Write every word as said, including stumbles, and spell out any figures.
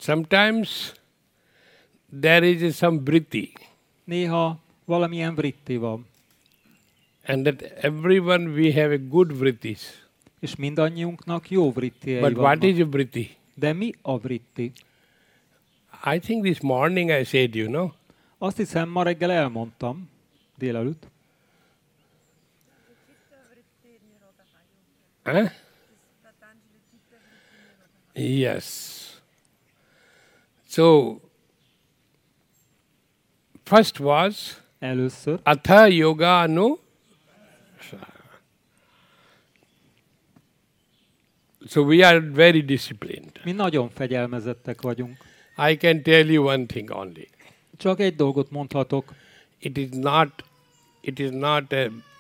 Sometimes there is some vritti. Néha valamilyen vritti van. And that everyone we have a good vrittis. És mindannyiunknak jó vrittiei But vannak. what is a vritti? De mi a vritti? I think this morning I said, you know. Azt hiszem, ma reggel elmondtam, délelőtt. Huh? Yes. So, first was Először Atha Yoga Anu. So we are very disciplined. mi nagyon fegyelmezettek vagyunk. I can tell you one thing only. Csak egy dolgot mondhatok. It is not, it is not a